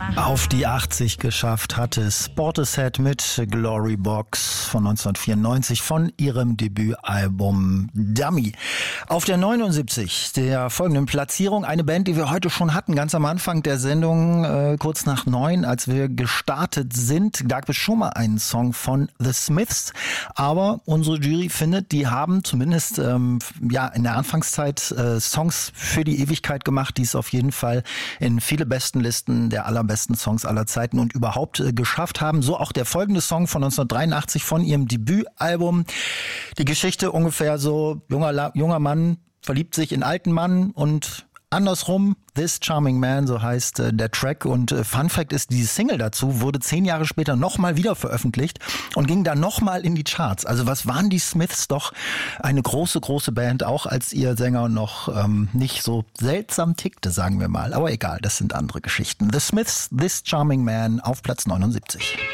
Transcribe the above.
Auf die 80 geschafft hatte Portishead mit Glory Box von 1994 von ihrem Debütalbum Dummy. Auf der 79 der folgenden Platzierung eine Band, die wir heute schon hatten, ganz am Anfang der Sendung, kurz nach 9, als wir gestartet sind, gab es schon mal einen Song von The Smiths, aber unsere Jury findet, die haben zumindest in der Anfangszeit Songs für die Ewigkeit gemacht, die es auf jeden Fall in viele Bestenlisten der allerbesten Songs aller Zeiten und überhaupt geschafft haben. So auch der folgende Song von 1983 von ihrem Debütalbum. Die Geschichte ungefähr so, junger Mann verliebt sich in alten Mann und andersrum, This Charming Man, so heißt der Track. Und Fun Fact ist, die Single dazu wurde 10 Jahre später nochmal wieder veröffentlicht und ging dann nochmal in die Charts. Also was waren die Smiths doch eine große, große Band, auch als ihr Sänger noch nicht so seltsam tickte, sagen wir mal. Aber egal, das sind andere Geschichten. The Smiths, This Charming Man auf Platz 79.